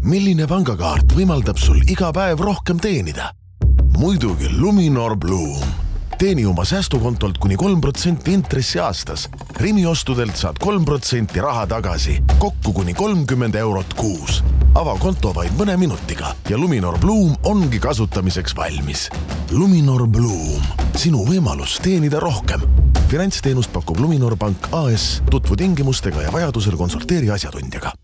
Milline pangakaart võimaldab sul iga päev rohkem teenida? Muidugi Luminor Bloom. Teeni oma säästukontolt kuni 3% intressi aastas. Rimi ostudelt saad 3% raha tagasi, kokku kuni 30 eurot kuus. Ava konto vaid mõne minutiga ja Luminor Bloom ongi kasutamiseks valmis. Luminor Bloom. Sinu võimalus teenida rohkem. Finantsteenust pakub Luminor Pank AS. Tutvu tingimustega ja vajadusel konsulteeri asjatundjaga.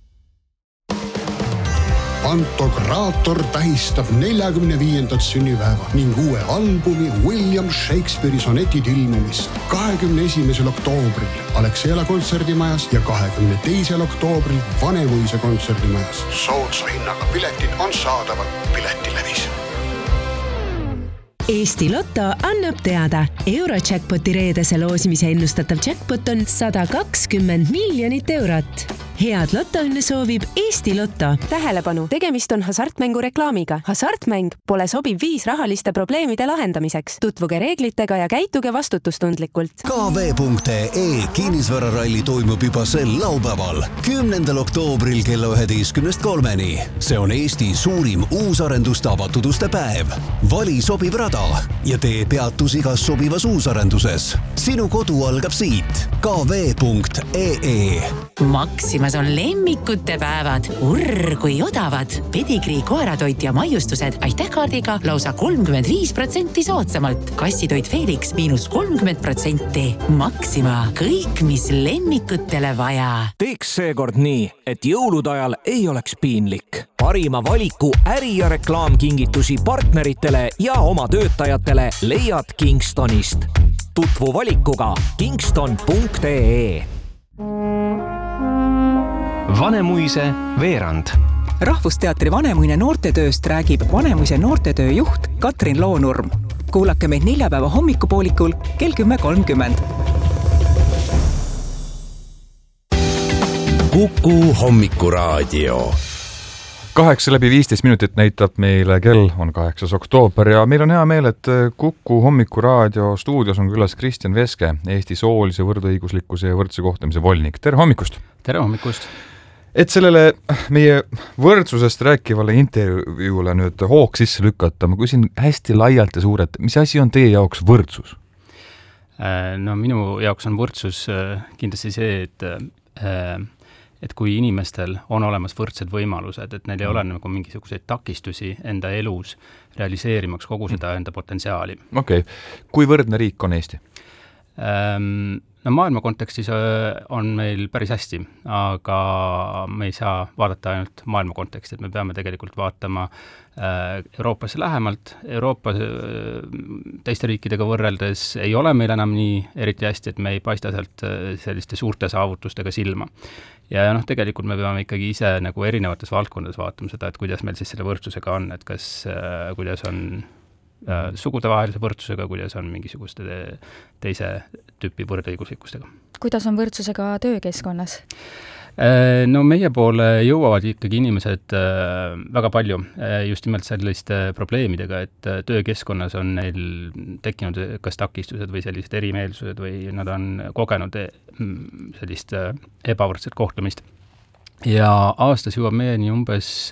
Pantokraator tähistab 45. sünnipäeva ning uue albumi William Shakespeare'i sonetid ilmumist 21. oktoobril Alexela kontserdimajas ja 22. oktoobril Vanemuise kontserdimajas. Soodsa hinnaga piletid on saadaval Piletilevis. Eesti Lotto annab teada. Eurojackpoti reedese loosimise ennustatav jackpot on 120 miljonit eurot. Head lotoõnne soovib Eesti Lotto. Tähelepanu, tegemist on hasartmängu reklaamiga. Hasartmäng pole sobiv viis rahaliste probleemide lahendamiseks. Tutvuge reeglitega ja käituge vastutustundlikult. KV.ee kinnisvararalli toimub juba sel laupäeval, 10. oktoobril kella 11:03. See on Eesti suurim uusarenduste avatud uste päev. Vali sobiv rada ja tee peatus igas sobivas uusarenduses. Sinu kodu algab siit. KV.ee Maximas on lemmikute päevad. Urr, kui odavad. Pedigrii, koeratoit ja maiustused aitähkaardiga lausa 35% soodsamalt. Kassitoit Felix -30%. Maxima. Kõik, mis lemmikutele vaja. Teeks seekord nii, et jõulude ajal ei oleks piinlik. Parima valiku äri- ja reklaamkingitusi partneritele ja oma töötajatele leiad Kingstonist. Tutvu valikuga kingston.ee. Vanemuise veerand. Rahvusteatri Vanemuine noortetööst räägib Vanemuise noortetöö juht Katrin Loonurm. Kuulake meid neljapäeva hommikupoolikul kell 10:30. Kuku hommikuraadio. 8:15 näitab meile kell, on 8. oktoober ja meil on hea meel, et Kuku hommikuraadio stuudios on külas Kristjan Veske, Eesti soolise võrdõiguslikkuse ja võrdse kohtlemise volinik. Tere hommikust! Tere hommikust! Et sellele meie võrdsusest rääkivale intervjuule nüüd hoog sisse lükata, ma küsin hästi laialt ja suurelt, mis asi on teie jaoks võrdsus? No minu jaoks on võrdsus kindlasti see, et kui inimestel on olemas võrdsed võimalused, et neil ei ole nagu mingisuguseid takistusi enda elus realiseerimaks kogu seda enda potentsiaali. Okei. Kui võrdne riik on Eesti? No maailma kontekstis on meil päris hästi, aga me ei saa vaadata ainult maailma konteksti, et me peame tegelikult vaatama Euroopasse lähemalt. Euroopa teiste riikidega võrreldes ei ole meil enam nii eriti hästi, et me ei paista sealt selliste suurte saavutustega silma. Ja tegelikult me peame ikkagi ise nagu erinevates valdkondades vaatama seda, et kuidas meil siis selle võrdsusega on, et kuidas on sugudevahelise võrdsusega, kuidas on mingisuguste teise tüüpi võrdõiguslikkustega. Kuidas on võrdsusega töökeskkonnas? No meie poole jõuavad ikkagi inimesed väga palju just nimelt selliste probleemidega, et töökeskkonnas on neil tekkinud kas takistused või sellised erimeelsused või nad on kogenud sellist ebavõrdset kohtlemist. Ja aastas jõuab meieni umbes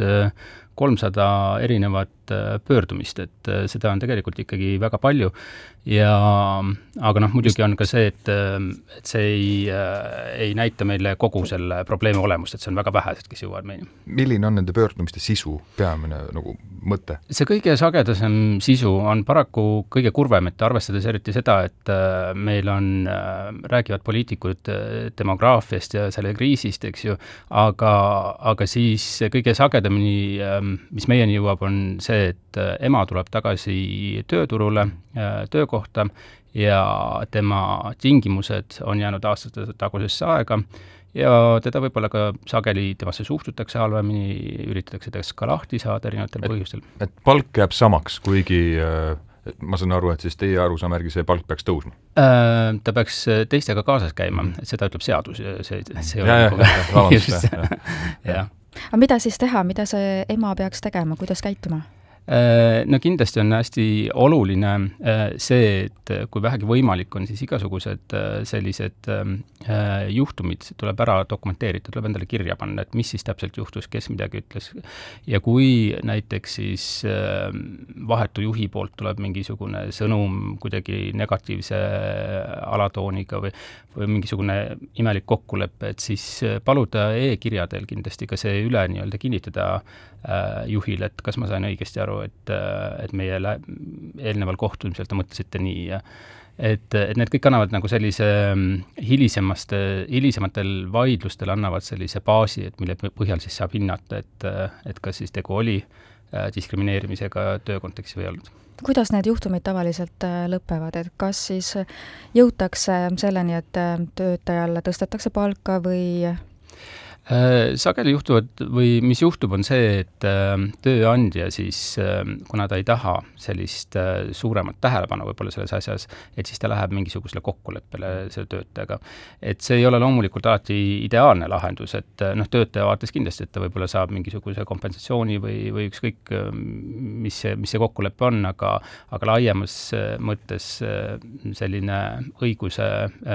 300 erinevat pöördumist, et seda on tegelikult ikkagi väga palju. Aga muidugi on ka see, et see ei näita meile kogu selle probleemi olemust, et see on väga vähesed, kes jõuavad meini. Milline on nende pöördumiste sisu, peamine mõte? See kõige sagedasem sisu on paraku kõige kurvem, et arvestades eriti seda, et meil räägivad poliitikud demograafiast ja selle kriisist, eks ju, aga siis kõige sagedamini, mis meieni jõuab, on see, et ema tuleb tagasi tööturule, töökohta ja tema tingimused on jäänud aastate tagusesse aega ja teda võib-olla ka sageli temasse suhtutakse halvemini, üritatakse tast ka lahti saada erinevatel põhjustel. Et palk jääb samaks, kuigi ma saan aru, et siis teie arusaamärgi see palk peaks tõusma? Ta peaks teistega kaasas käima, et seda ütleb seadus. See ole Aga mida siis teha, mida see ema peaks tegema, kuidas käituma? No kindlasti on hästi oluline see, et kui vähegi võimalik on, siis igasugused sellised juhtumid tuleb ära dokumenteerida, tuleb endale kirja panna, et mis siis täpselt juhtus, kes midagi ütles. Ja kui näiteks siis vahetu juhi poolt tuleb mingisugune sõnum kuidagi negatiivse alatooniga või mingisugune imelik kokkulepe, et siis paluda e-kirjadel kindlasti ka see üle nii-öelda kinnitada juhil, et kas ma sain õigesti aru, et meie eelneval kohtumisel te mõtlesite nii ja et need kõik annavad nagu sellise hilisematel vaidlustel annavad sellise baasi, et mille põhjal siis saab hinnata, et kas siis tegu oli diskrimineerimisega töökontekstis või ei olnud. Kuidas need juhtumid tavaliselt lõpevad, et kas siis jõutakse selleni, et töötajale tõstetakse palka või sageli juhtuvad või mis juhtub on see, et tööandja siis, kuna ta ei taha sellist suuremat tähelepanu võib-olla selles asjas, et siis ta läheb mingisugusele kokkuleppele selle töötajaga. Et see ei ole loomulikult alati ideaalne lahendus, et töötaja vaates kindlasti, et ta võib-olla saab mingisuguse kompensatsiooni või ükskõik, mis see kokkulepe on, aga laiemas mõttes selline õiguse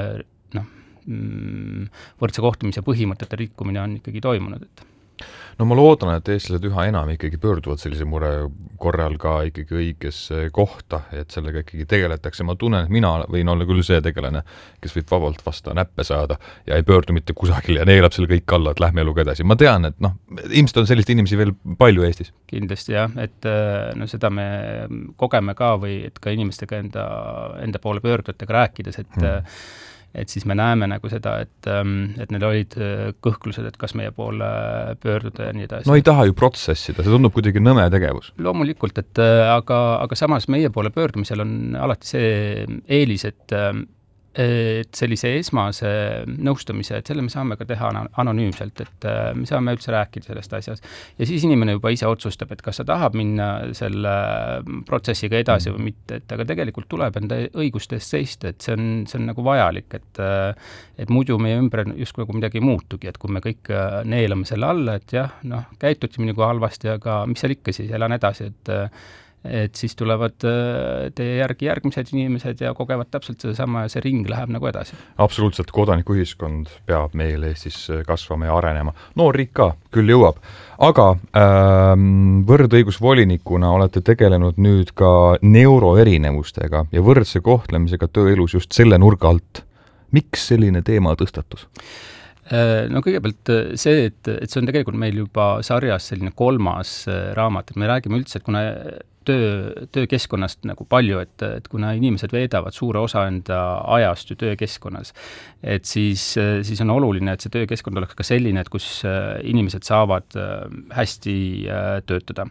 võrdse kohtumise põhimõtete rikkumine on ikkagi toimunud. No ma loodan, et eestlased üha enam ikkagi pöörduvad sellise mure korral ka ikkagi õigesse kohta, et sellega ikkagi tegeletakse. Ma tunnen, et mina võin olla küll see tegelane, kes võib vabalt vasta näppe saada ja ei pöördu mitte kusagil ja neelab selle kõik alla, et lähme eluga edasi. Ma tean, et ilmselt on sellist inimesi veel palju Eestis. Kindlasti jah, et seda me kogeme ka või et ka inimestega enda poole pöördujatega rääkides, et siis me näeme nagu seda, et neil olid kõhklused, et kas meie poole pöörduda ja nii edasi. No ei taha ju protsessida, see tundub kuidagi nõme tegevus. Loomulikult, aga samas meie poole pöördumisel on alati see eelis, et sellise esmase nõustamise, et selle me saame ka teha anonüümselt, et me saame üldse rääkida sellest asjas. Ja siis inimene juba ise otsustab, et kas sa tahab minna selle protsessiga edasi või mitte, et aga tegelikult tuleb enda õiguste eest seista, et see on nagu vajalik, et muidu meie ümber just nagu midagi ei muutugi, et kui me kõik neelame selle alla, et jah, käituti minuga halvasti, aga mis seal ikka siis, elan edasi, et siis tulevad teie järgi järgmised inimesed ja kogevad täpselt sedasama ja see ring läheb nagu edasi. Absoluutselt, kodanikuühiskond peab meil Eestis kasvama ja arenema. Noor riik ka, küll jõuab. Aga võrdõigusvolinikuna olete tegelenud nüüd ka neuroerinevustega ja võrdse kohtlemisega tööelus just selle nurga alt. Miks selline teema tõstatus? No kõigepealt see, et see on tegelikult meil juba sarjas selline 3. raamat, et me räägime üldse, et kuna töökeskkonnast nagu palju, et kuna inimesed veedavad suure osa enda ajast ju töökeskkonnas, et siis on oluline, et see töökeskkond oleks ka selline, et kus inimesed saavad hästi töötada.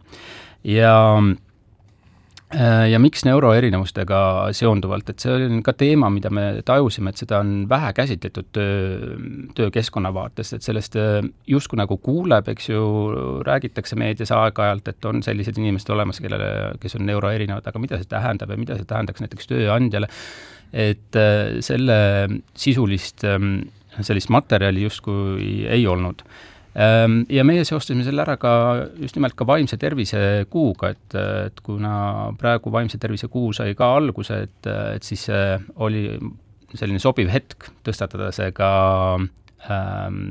Ja miks neuroerinevustega seonduvalt, et see oli ka teema, mida me tajusime, et seda on vähe käsitletud töökeskkonna vaates, et sellest justkui nagu kuuleb, eks ju, räägitakse meedias aeg-ajalt, et on sellised inimesed olemas, kes on neuroerinevad, aga mida see tähendab ja mida see tähendaks näiteks tööandjale, et selle sisulist sellist materjali justkui ei olnud. Ja meie seostasime selle ära ka just nimelt ka vaimse tervise kuuga, et kuna praegu vaimse tervise kuu sai ka alguse, et siis oli selline sobiv hetk tõstatada see ka